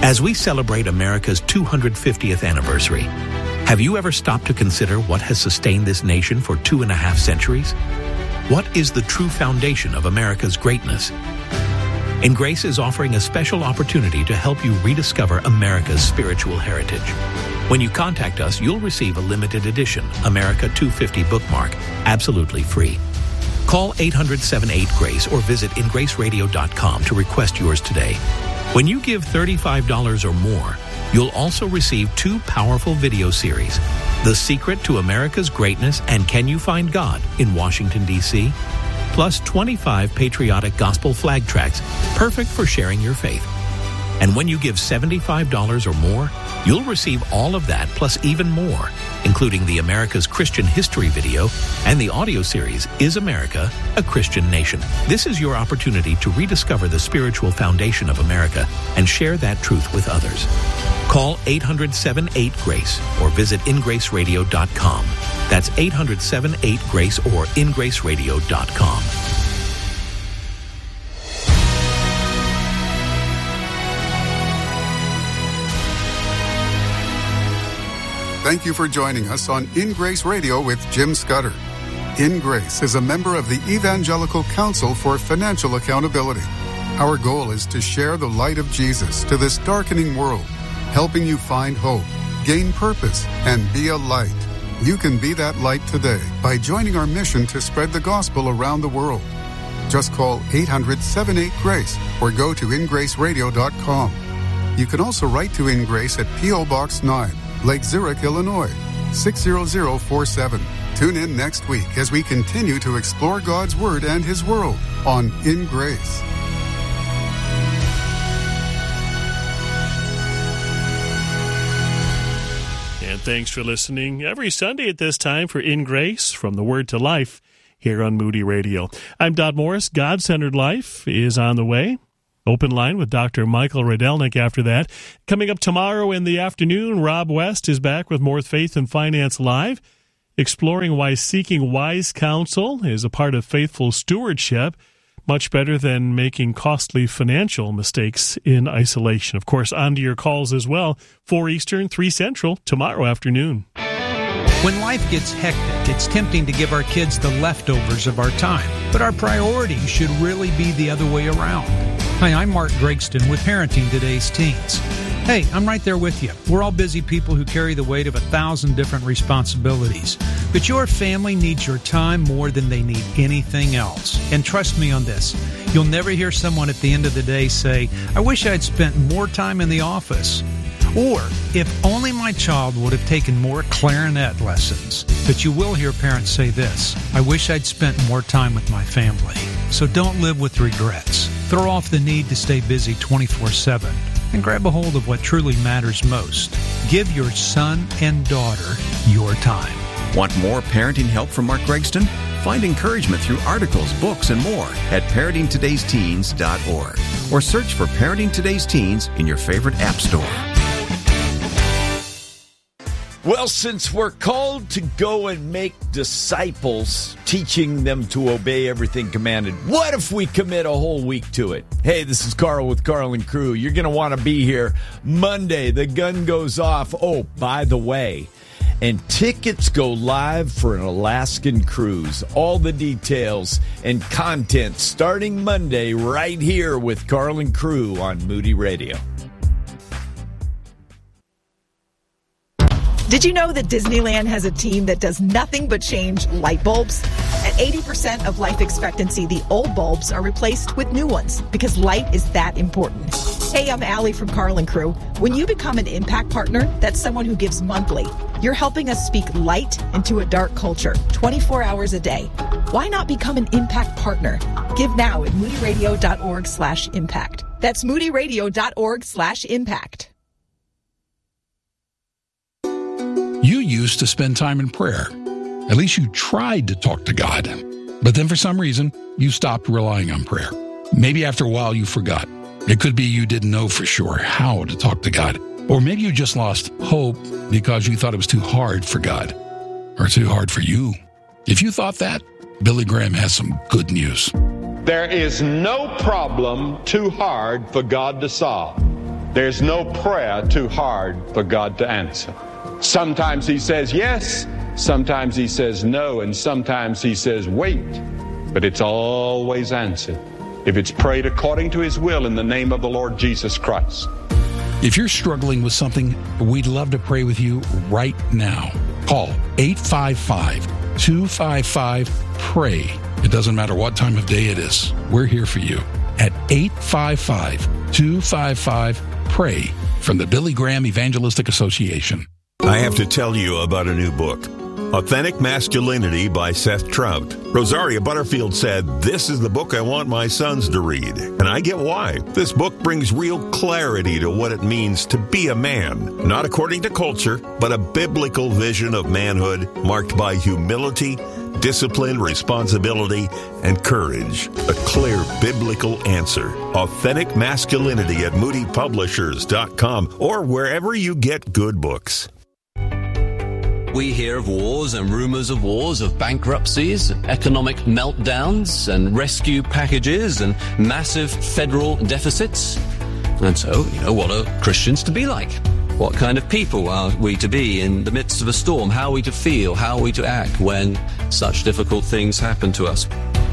As we celebrate America's 250th anniversary, have you ever stopped to consider what has sustained this nation for 2.5 centuries? What is the true foundation of America's greatness? In Grace is offering a special opportunity to help you rediscover America's spiritual heritage. When you contact us, you'll receive a limited edition America 250 bookmark absolutely free. Call 800-78-GRACE or visit ingraceradio.com to request yours today. When you give $35 or more, you'll also receive 2 powerful video series, The Secret to America's Greatness and Can You Find God in Washington, D.C., plus 25 patriotic gospel flag tracts, perfect for sharing your faith. And when you give $75 or more, you'll receive all of that plus even more, including the America's Christian History video and the audio series, Is America a Christian Nation? This is your opportunity to rediscover the spiritual foundation of America and share that truth with others. Call 800-78-GRACE or visit ingraceradio.com. That's 800-78-GRACE or ingraceradio.com. Thank you for joining us on In Grace Radio with Jim Scudder. In Grace is a member of the Evangelical Council for Financial Accountability. Our goal is to share the light of Jesus to this darkening world, helping you find hope, gain purpose, and be a light. You can be that light today by joining our mission to spread the gospel around the world. Just call 800-78-GRACE or go to ingraceradio.com. You can also write to In Grace at P.O. Box 9, Lake Zurich, Illinois, 60047. Tune in next week as we continue to explore God's Word and His world on In Grace. And thanks for listening every Sunday at this time for In Grace, from the Word to Life, here on Moody Radio. I'm Dodd Morris. God-Centered Life is on the way. Open line with Dr. Michael Rydelnik after that. Coming up tomorrow in the afternoon, Rob West is back with more Faith and Finance Live, exploring why seeking wise counsel is a part of faithful stewardship, much better than making costly financial mistakes in isolation. Of course, on to your calls as well, 4 Eastern, 3 Central, tomorrow afternoon. When life gets hectic, it's tempting to give our kids the leftovers of our time, but our priorities should really be the other way around. Hi, I'm Mark Gregston with Parenting Today's Teens. Hey, I'm right there with you. We're all busy people who carry the weight of 1,000 different responsibilities. But your family needs your time more than they need anything else. And trust me on this, you'll never hear someone at the end of the day say, I wish I'd spent more time in the office. Or, if only my child would have taken more clarinet lessons. But you will hear parents say this, I wish I'd spent more time with my family. So don't live with regrets. Throw off the need to stay busy 24/7 and grab a hold of what truly matters most. Give your son and daughter your time. Want more parenting help from Mark Gregston? Find encouragement through articles, books, and more at parentingtodaysteens.org or search for Parenting Today's Teens in your favorite app store. Well, since we're called to go and make disciples, teaching them to obey everything commanded, what if we commit a whole week to it? Hey, this is Carl with Carl and Crew. You're going to want to be here Monday. The gun goes off. Oh, by the way, and tickets go live for an Alaskan cruise. All the details and content starting Monday right here with Carl and Crew on Moody Radio. Did you know that Disneyland has a team that does nothing but change light bulbs? At 80% of life expectancy, the old bulbs are replaced with new ones because light is that important. Hey, I'm Allie from Carl and Crew. When you become an Impact Partner, that's someone who gives monthly. You're helping us speak light into a dark culture, 24 hours a day. Why not become an Impact Partner? Give now at moodyradio.org/impact. That's moodyradio.org/impact. You used to spend time in prayer. At least you tried to talk to God. But then for some reason, you stopped relying on prayer. Maybe after a while you forgot. It could be you didn't know for sure how to talk to God. Or maybe you just lost hope because you thought it was too hard for God. Or too hard for you. If you thought that, Billy Graham has some good news. There is no problem too hard for God to solve. There's no prayer too hard for God to answer. Sometimes he says yes, sometimes he says no, and sometimes he says wait. But it's always answered if it's prayed according to his will in the name of the Lord Jesus Christ. If you're struggling with something, we'd love to pray with you right now. Call 855-255-PRAY. It doesn't matter what time of day it is. We're here for you at 855-255-PRAY from the Billy Graham Evangelistic Association. I have to tell you about a new book, Authentic Masculinity by Seth Trout. Rosaria Butterfield said, "This is the book I want my sons to read." And I get why. This book brings real clarity to what it means to be a man, not according to culture, but a biblical vision of manhood marked by humility, discipline, responsibility, and courage. A clear biblical answer. Authentic Masculinity at moodypublishers.com or wherever you get good books. We hear of wars and rumors of wars, of bankruptcies, economic meltdowns, and rescue packages, and massive federal deficits. And so, what are Christians to be like? What kind of people are we to be in the midst of a storm? How are we to feel? How are we to act when such difficult things happen to us?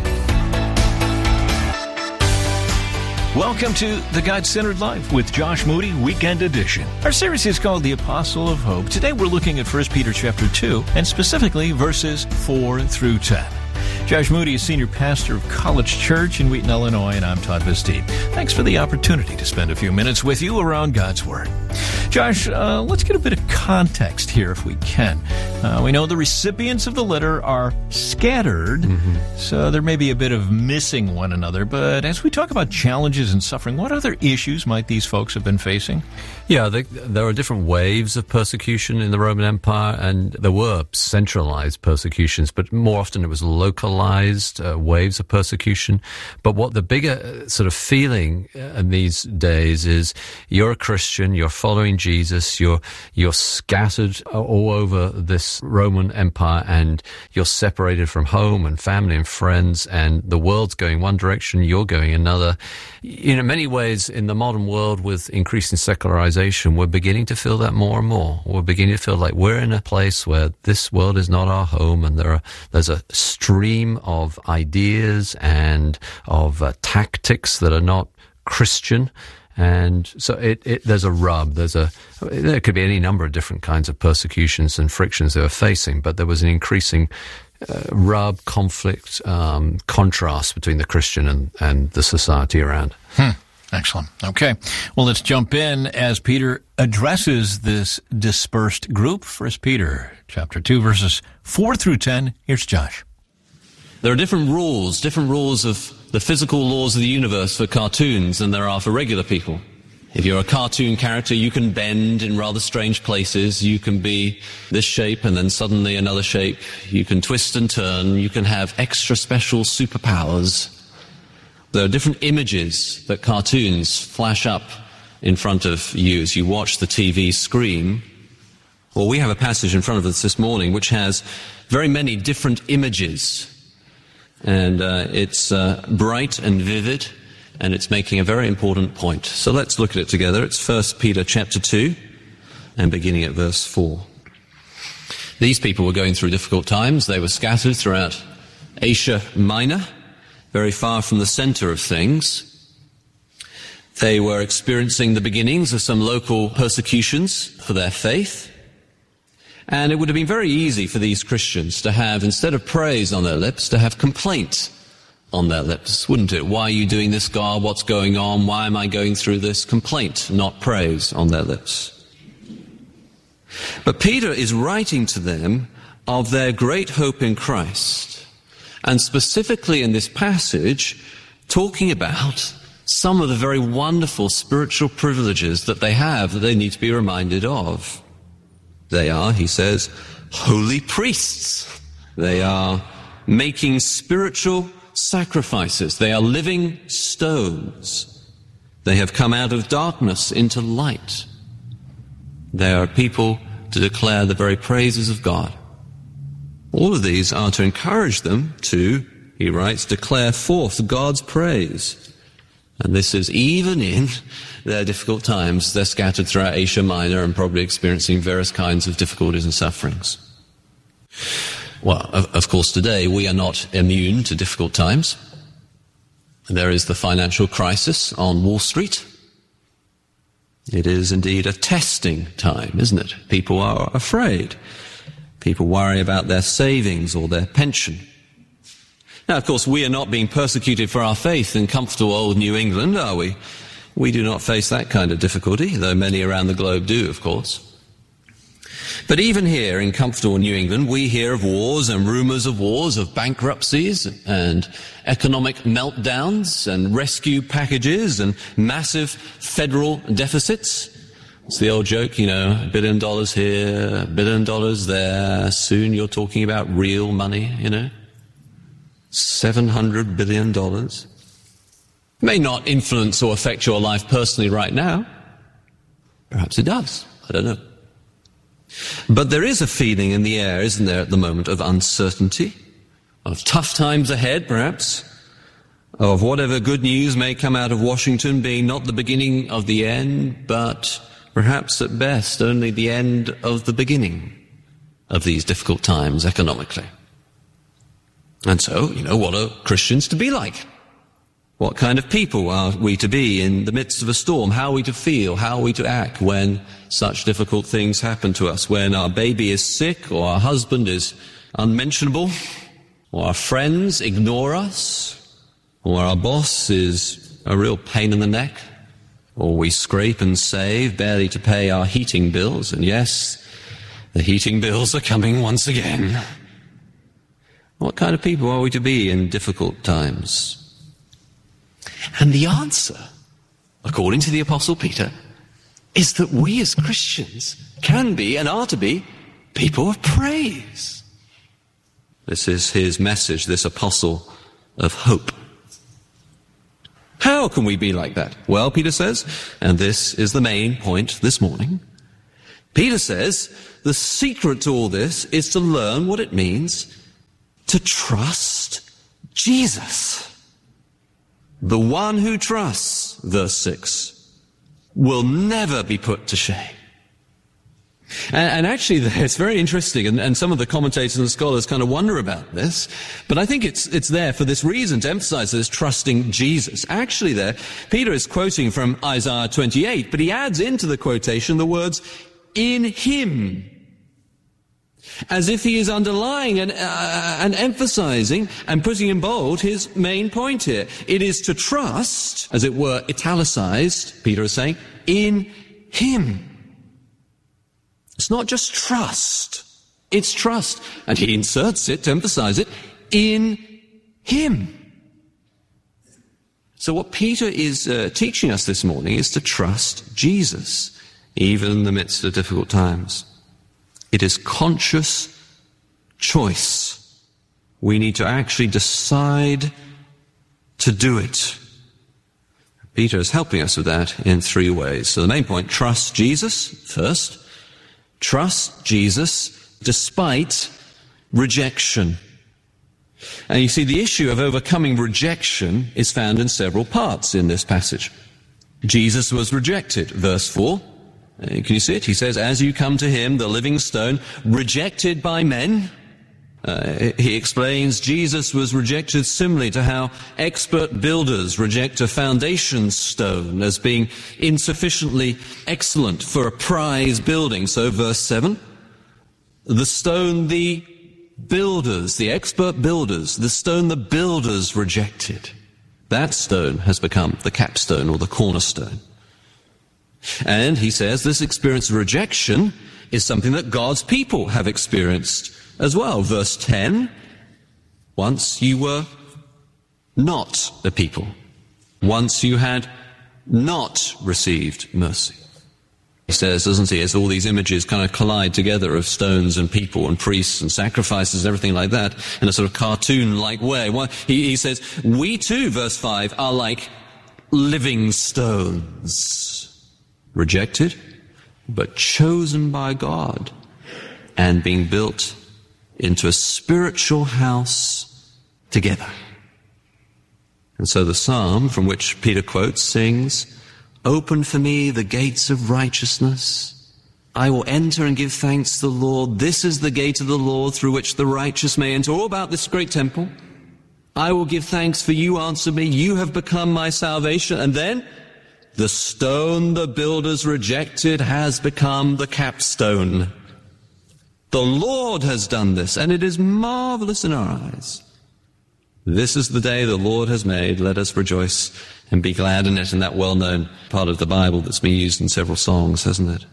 Welcome to The God-Centered Life with Josh Moody, Weekend Edition. Our series is called The Apostle of Hope. Today we're looking at 1 Peter chapter 2, and specifically verses 4 through 10. Josh Moody is senior pastor of College Church in Wheaton, Illinois, and I'm Todd Vestine. Thanks for the opportunity to spend a few minutes with you around God's Word. Josh, let's get a bit of context here if we can. We know the recipients of the letter are scattered, so there may be a bit of missing one another, but as we talk about challenges and suffering, what other issues might these folks have been facing? Yeah, there are different waves of persecution in the Roman Empire, and there were centralized persecutions, but more often it was localized waves of persecution. But what the bigger sort of feeling in these days is you're a Christian, you're following Jesus, you're scattered all over this Roman Empire, and you're separated from home and family and friends, and the world's going one direction, you're going another. In many ways, in the modern world with increasing secularization, we're beginning to feel that more and more. We're beginning to feel like we're in a place where this world is not our home, and there's a stream of ideas and of tactics that are not Christian. And so there's a rub. There could be any number of different kinds of persecutions and frictions they were facing, but there was an increasing rub, conflict, contrast between the Christian and the society around. Excellent. Okay. Well, let's jump in as Peter addresses this dispersed group. 1 Peter chapter 2, verses 4 through 10. Here's Josh. There are different rules of the physical laws of the universe for cartoons than there are for regular people. If you're a cartoon character, you can bend in rather strange places. You can be this shape and then suddenly another shape. You can twist and turn. You can have extra special superpowers. There are different images that cartoons flash up in front of you as you watch the TV screen. Well, we have a passage in front of us this morning which has very many different images. And it's bright and vivid, and it's making a very important point. So let's look at it together. It's 1 Peter chapter 2, and beginning at verse 4. These people were going through difficult times. They were scattered throughout Asia Minor, very far from the center of things. They were experiencing the beginnings of some local persecutions for their faith. And it would have been very easy for these Christians to have, instead of praise on their lips, to have complaint on their lips, wouldn't it? Why are you doing this, God? What's going on? Why am I going through this? Complaint, not praise on their lips. But Peter is writing to them of their great hope in Christ, and specifically in this passage, talking about some of the very wonderful spiritual privileges that they have that they need to be reminded of. They are, he says, holy priests. They are making spiritual sacrifices. They are living stones. They have come out of darkness into light. They are people to declare the very praises of God. All of these are to encourage them to, he writes, declare forth God's praise. And this is even in their difficult times. They're scattered throughout Asia Minor and probably experiencing various kinds of difficulties and sufferings. Well, of course, today we are not immune to difficult times. There is the financial crisis on Wall Street. It is indeed a testing time, isn't it? People are afraid. People worry about their savings or their pension. Now, of course, we are not being persecuted for our faith in comfortable old New England, are we? We do not face that kind of difficulty, though many around the globe do, of course. But even here in comfortable New England, we hear of wars and rumors of wars, of bankruptcies and economic meltdowns and rescue packages and massive federal deficits. It's the old joke, $1 billion here, $1 billion there. Soon you're talking about real money, $700 billion. May not influence or affect your life personally right now. Perhaps it does. I don't know. But there is a feeling in the air, isn't there, at the moment, of uncertainty, of tough times ahead, perhaps, of whatever good news may come out of Washington being not the beginning of the end, but perhaps at best only the end of the beginning of these difficult times economically. And so, what are Christians to be like? What kind of people are we to be in the midst of a storm? How are we to feel? How are we to act when such difficult things happen to us? When our baby is sick, or our husband is unmentionable, or our friends ignore us, or our boss is a real pain in the neck, or we scrape and save barely to pay our heating bills, and yes, the heating bills are coming once again. What kind of people are we to be in difficult times? And the answer, according to the Apostle Peter, is that we as Christians can be and are to be people of praise. This is his message, this apostle of hope. How can we be like that? Well, Peter says, and this is the main point this morning, Peter says the secret to all this is to learn what it means to trust Jesus. The one who trusts, verse 6, will never be put to shame. And actually, it's very interesting, and some of the commentators and scholars kind of wonder about this, but I think it's there for this reason, to emphasize this trusting Jesus. Actually there, Peter is quoting from Isaiah 28, but he adds into the quotation the words, in him, as if he is underlying and emphasizing and putting in bold his main point here. It is to trust, as it were italicized, Peter is saying, in him. It's not just trust, it's trust. And he inserts it to emphasize it, in him. So what Peter is teaching us this morning is to trust Jesus, even in the midst of difficult times. It is conscious choice. We need to actually decide to do it. Peter is helping us with that in three ways. So the main point, trust Jesus first. Trust Jesus despite rejection. And you see, the issue of overcoming rejection is found in several parts in this passage. Jesus was rejected, verse 4. Can you see it? He says, as you come to him, the living stone, rejected by men. He explains Jesus was rejected similarly to how expert builders reject a foundation stone as being insufficiently excellent for a prize building. So verse 7, the stone the builders, the expert builders, the stone the builders rejected, that stone has become the capstone or the cornerstone. And he says this experience of rejection is something that God's people have experienced as well. Verse 10, once you were not a people. Once you had not received mercy. He says, doesn't he, as all these images kind of collide together of stones and people and priests and sacrifices and everything like that in a sort of cartoon-like way. He says, we too, verse 5, are like living stones. Rejected, but chosen by God and being built into a spiritual house together. And so the psalm from which Peter quotes sings, "Open for me the gates of righteousness. I will enter and give thanks to the Lord. This is the gate of the Lord through which the righteous may enter." All about this great temple. I will give thanks, for you answer me. You have become my salvation. And then, the stone the builders rejected has become the capstone. The Lord has done this, and it is marvelous in our eyes. This is the day the Lord has made. Let us rejoice and be glad in it. And that well-known part of the Bible that's been used in several songs, hasn't it?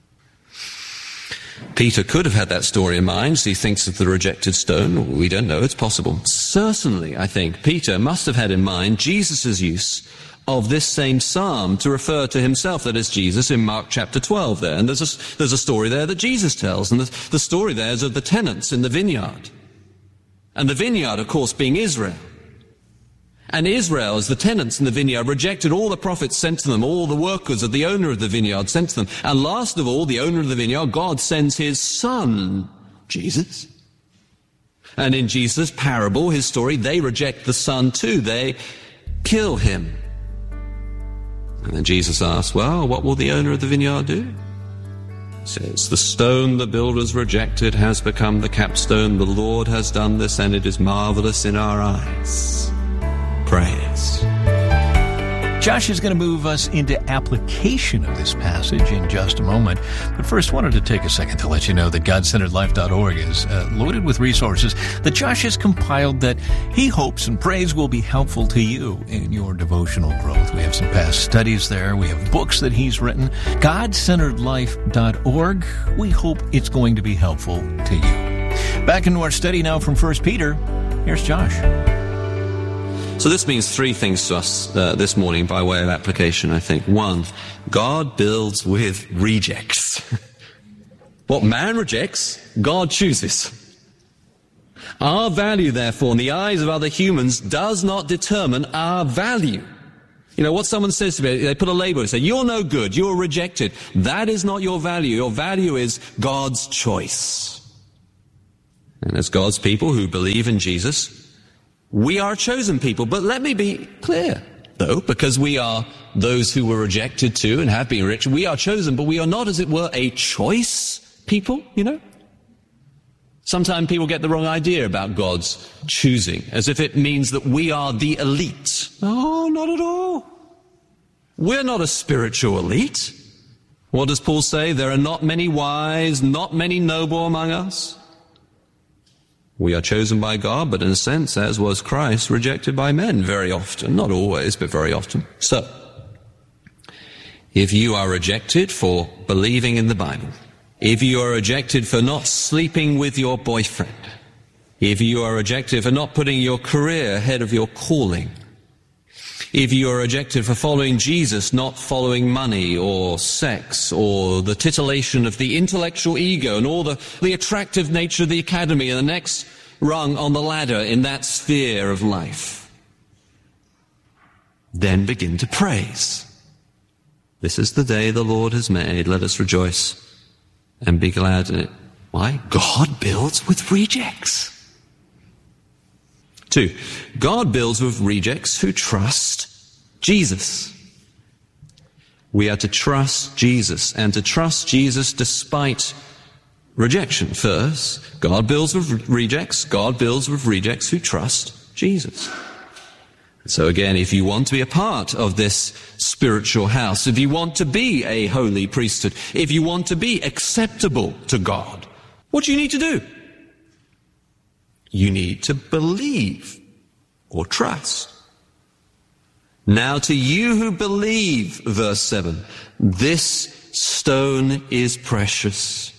Peter could have had that story in mind as he thinks of the rejected stone. We don't know. It's possible. Certainly, I think, Peter must have had in mind Jesus' use of this same psalm to refer to himself, that is Jesus, in Mark chapter 12 there. And there's a story there that Jesus tells. And the story there is of the tenants in the vineyard. And the vineyard, of course, being Israel. And Israel, as the tenants in the vineyard, rejected all the prophets sent to them, all the workers of the owner of the vineyard sent to them. And last of all, the owner of the vineyard, God sends his son, Jesus. And in Jesus' parable, his story, they reject the son too. They kill him. And then Jesus asks, well, what will the owner of the vineyard do? He says, the stone the builders rejected has become the capstone. The Lord has done this, and it is marvelous in our eyes. Praise. Josh is going to move us into application of this passage in just a moment. But first, wanted to take a second to let you know that GodCenteredLife.org is loaded with resources that Josh has compiled that he hopes and prays will be helpful to you in your devotional growth. We have some past studies there. We have books that he's written. GodCenteredLife.org. We hope it's going to be helpful to you. Back into our study now from 1 Peter. Here's Josh. So this means three things to us this morning by way of application, I think. One, God builds with rejects. What man rejects, God chooses. Our value, therefore, in the eyes of other humans does not determine our value. You know, what someone says to me, they put a label and say, you're no good, you're rejected. That is not your value. Your value is God's choice. And as God's people who believe in Jesus, we are a chosen people. But let me be clear, though, because we are those who were rejected too and have been rejected. We are chosen, but we are not, as it were, a choice people, you know. Sometimes people get the wrong idea about God's choosing, as if it means that we are the elite. No, not at all. We're not a spiritual elite. What does Paul say? There are not many wise, not many noble among us. We are chosen by God, but in a sense, as was Christ, rejected by men very often. Not always, but very often. So, if you are rejected for believing in the Bible, if you are rejected for not sleeping with your boyfriend, if you are rejected for not putting your career ahead of your calling, if you are rejected for following Jesus, not following money or sex or the titillation of the intellectual ego and all the attractive nature of the academy and the next rung on the ladder in that sphere of life, then begin to praise. This is the day the Lord has made. Let us rejoice and be glad in it. Why? God builds with rejects. 2, God builds with rejects who trust Jesus. We are to trust Jesus, and to trust Jesus despite rejection. First, God builds with rejects. God builds with rejects who trust Jesus. So again, if you want to be a part of this spiritual house, if you want to be a holy priesthood, if you want to be acceptable to God, what do you need to do? You need to believe or trust. Now to you who believe, verse 7, this stone is precious.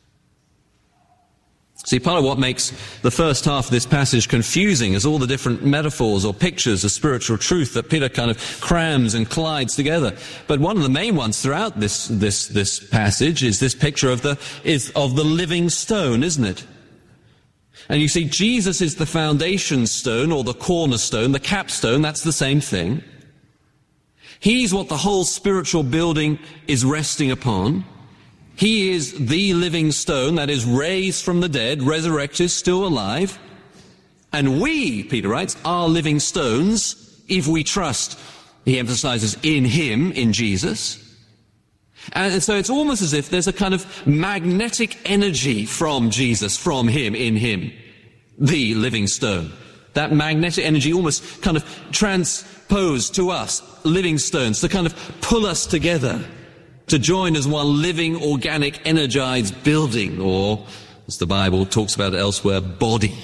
See, part of what makes the first half of this passage confusing is all the different metaphors or pictures of spiritual truth that Peter kind of crams and collides together. But one of the main ones throughout this passage is this picture of the living stone, isn't it? And you see, Jesus is the foundation stone or the cornerstone, the capstone, that's the same thing. He's what the whole spiritual building is resting upon. He is the living stone that is raised from the dead, resurrected, still alive. And we, Peter writes, are living stones if we trust, he emphasizes, in him, in Jesus. And so it's almost as if there's a kind of magnetic energy from Jesus, from him, in him, the living stone. That magnetic energy almost kind of transposed to us, living stones, to kind of pull us together, to join as one living, organic, energized building, or, as the Bible talks about elsewhere, body.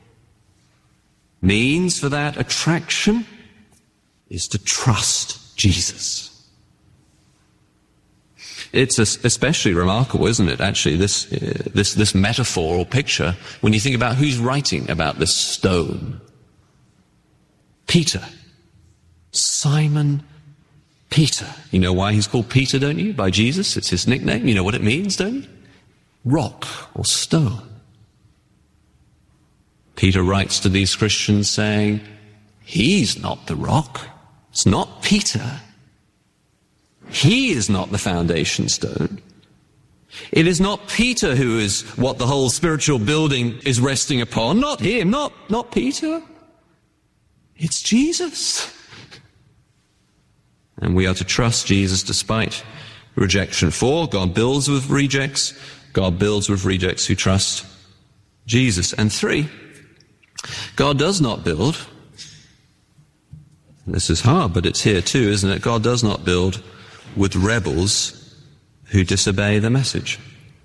Means for that attraction is to trust Jesus. It's especially remarkable, isn't it, actually, this metaphor or picture, when you think about who's writing about this stone. Peter. Simon Peter. You know why he's called Peter, don't you? By Jesus. It's his nickname. You know what it means, don't you? Rock or stone. Peter writes to these Christians saying, he's not the rock. It's not Peter. He is not the foundation stone. It is not Peter who is what the whole spiritual building is resting upon. Not him, not Peter. It's Jesus. And we are to trust Jesus despite rejection. 4, God builds with rejects. God builds with rejects who trust Jesus. And 3, God does not build. This is hard, but it's here too, isn't it? God does not build with rebels who disobey the message.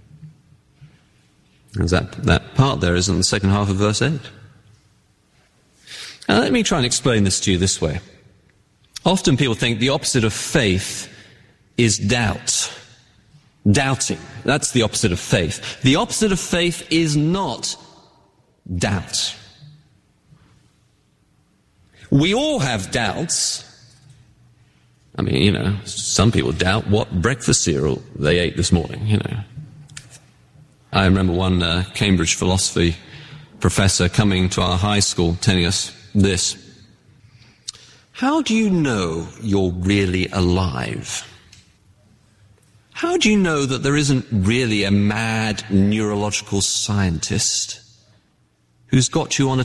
There's that part there is in the second half of verse 8. Now let me try and explain this to you this way. Often people think the opposite of faith is doubt. Doubting. That's the opposite of faith. The opposite of faith is not doubt. We all have doubts. I mean, some people doubt what breakfast cereal they ate this morning, I remember one Cambridge philosophy professor coming to our high school telling us this. How do you know you're really alive? How do you know that there isn't really a mad neurological scientist who's got you on a